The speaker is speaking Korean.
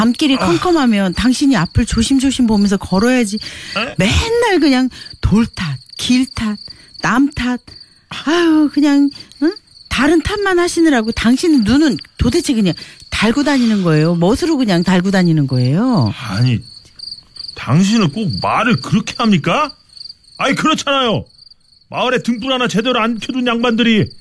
밤길이 컴컴하면 당신이 앞을 조심조심 보면서 걸어야지. 맨날 그냥 돌 탓, 길 탓, 남 탓. 아유 그냥 응? 다른 탓만 하시느라고 당신은 눈은 도대체 그냥 달고 다니는 거예요. 멋으로 그냥 달고 다니는 거예요. 아니 당신은 꼭 말을 그렇게 합니까? 아니 그렇잖아요. 마을에 등불 하나 제대로 안 켜둔 양반들이